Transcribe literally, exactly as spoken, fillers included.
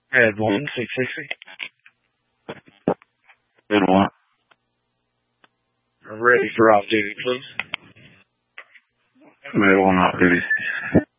Red one, six sixty. Red one. Ready for off duty, please. Red one off duty.